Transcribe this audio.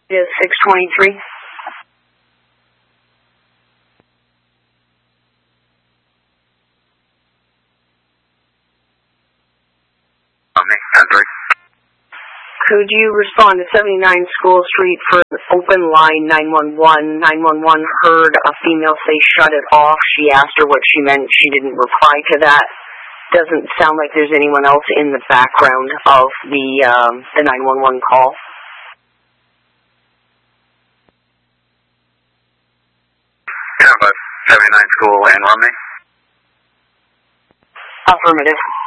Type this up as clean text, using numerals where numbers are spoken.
Is 623. Could you respond to 79 School Street for an open line 911? 911 heard a female say shut it off. She asked her what she meant. She didn't reply to that. Doesn't sound like there's anyone else in the background of the 911 call. Yeah, but 79 School and Romney? Affirmative.